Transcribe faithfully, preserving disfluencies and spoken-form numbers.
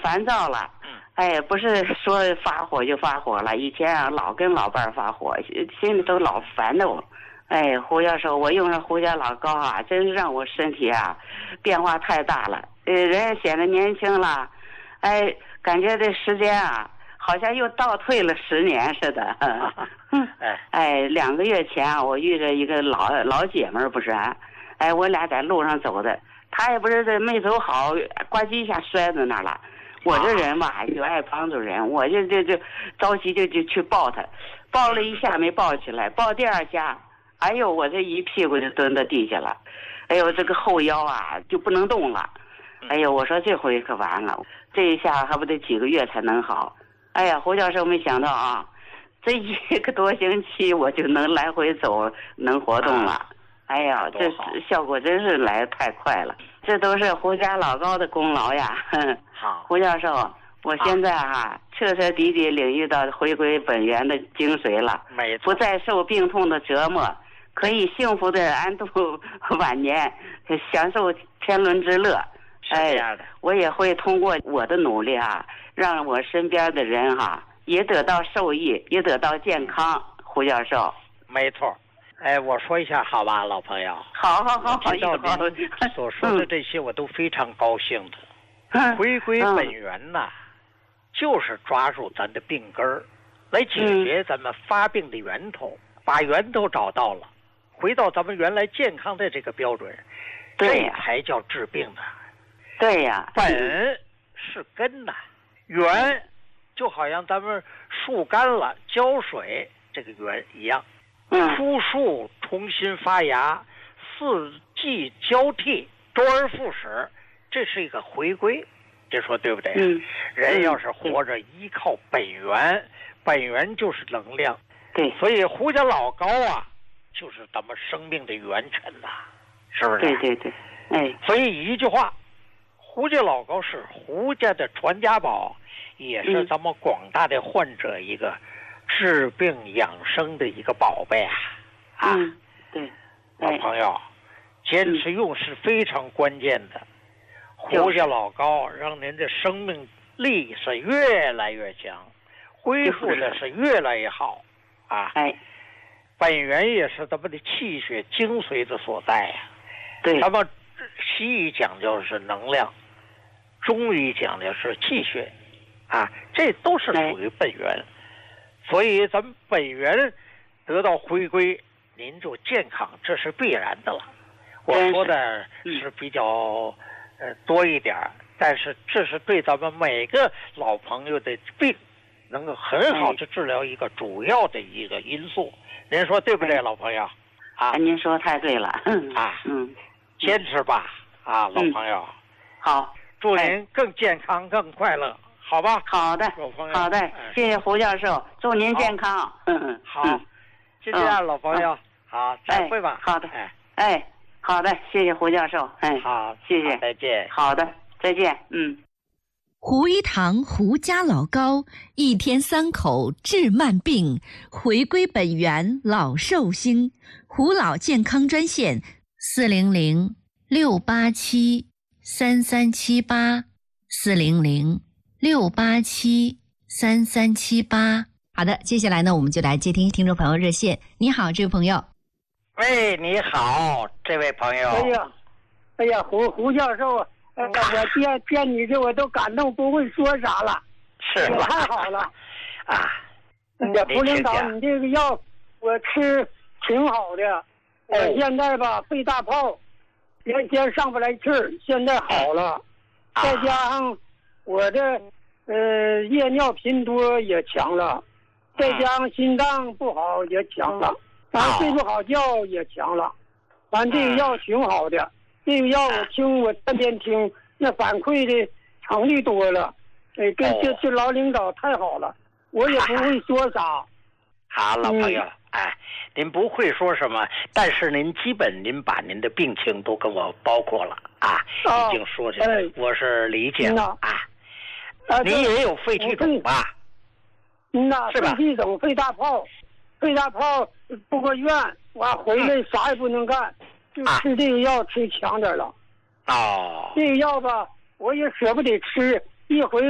烦躁了。哎，不是说发火就发火了，以前啊老跟老伴儿发火，心里都老烦的我。哎，胡教授，我用上胡家老高啊，真是让我身体啊变化太大了。呃，人家显得年轻了，哎，感觉这时间啊好像又倒退了十年似的。嗯，哎，两个月前啊，我遇着一个老老姐们儿，不是啊，哎，我俩在路上走的，她也不是这没走好，呱唧一下摔在那儿了。我这人吧就爱帮助人，我就就就着急就就去抱她，抱了一下没抱起来，抱第二下，哎呦，我这一屁股就蹲到地下了，哎呦，这个后腰啊就不能动了，哎呦，我说这回可完了，这一下还不得几个月才能好。哎呀，胡教授没想到啊，这一个多星期我就能来回走，能活动了。哎呀，这效果真是来得太快了，这都是胡家老高的功劳呀。 好， 胡教授，我现在哈、啊、彻彻底底领域到回归本源的精髓了， 没错， 不再受病痛的折磨，可以幸福的安度晚年，享受天伦之乐。 是这样的、 哎，我也会通过我的努力啊，让我身边的人哈、啊、也得到受益，也得到健康。胡教授， 没错。哎，我说一下好吧，老朋友。 好好好好， 知道您所说的这些，我都非常高兴的。嗯、回归本源呐、嗯，就是抓住咱的病根儿，来解决咱们发病的源头，嗯、把源头找到了，回到咱们原来健康的这个标准， 对这才叫治病呢。 对呀， 本是根呐，源就好像咱们树干了浇水，这个源一样。枯树重新发芽，四季交替，周而复始，这是一个回归，这说对不对、啊嗯、 人要是活着依靠本源、嗯、本源就是能量， 对， 所以胡家老高啊就是咱们生命的元辰呐、啊，是不是？ 对对对，哎， 所以一句话，胡家老高是胡家的传家宝，也是咱们广大的患者一个治病养生的一个宝贝啊！啊， 嗯、对， 老朋友，坚持用是非常关键的。 嗯、 胡家老高让您的生命力是越来越强，恢复的是越来越好啊！ 哎， 本源也是咱们的气血精髓的所在呀、啊。 对， 咱们西医讲究是能量，中医讲的是气血，啊，这都是属于本源。哎，所以咱们本源得到回归，您就健康，这是必然的了。我说的是比较、嗯、呃多一点，但是这是对咱们每个老朋友的病能够很好的治疗一个主要的一个因素。嗯、您说对不对，老朋友？啊， 您说太对了。 啊， 嗯， 坚持吧，啊，老朋友。 嗯、好， 祝您更健康、更快乐。好吧， 好的，好的，谢谢胡教授，祝您健康。 嗯，好，就这样，老朋友，好，再会吧。 好的，哎，哎，好的，谢谢胡教授，哎， 好， 谢谢， 再见。 好的，再见，嗯。 胡一堂胡家老高，一天三口治慢病，回归本源老寿星。胡老健康专线：四零零六八七三三七八，四零零六八七三三七八。好的，接下来呢，我们就来接听听众朋友热线。你好，这位朋友。 喂，你好，这位朋友。 哎呀，哎呀，胡胡教授，呃，我见见你这我都感动，不会说啥了。 是吧？ 太好了。 啊， 这胡领导，你这个药我吃挺好的，我、呃、现在吧肺大泡，原先上不来气儿，现在好了，啊、再加上我的呃夜尿频多也强了，再加上心脏不好也强了，完、啊、睡不好觉也强了，完这个药挺好的，这个药我听我天天听，那反馈的成率多了，哎，跟这这老领导太好了，我也不会说啥。 好，老朋友，嗯、哎，您不会说什么，但是您基本您把您的病情都跟我包括了啊， 哦、 已经说起来、哎，我是理解了啊。 啊， 您也有肺气肿吧？ 嗯呐，肺气肿、肺大泡，肺大泡住个院，完回来啥也不能干，就吃这个药吃强点了。 哦， 这个药吧，我也舍不得吃，一回